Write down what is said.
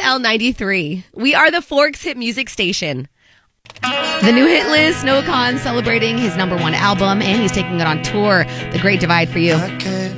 KXNL 93. We are the Forks Hit Music Station. The new hit list, Noah Kahan celebrating his #1 album, and he's taking it on tour. The Great Divide for you.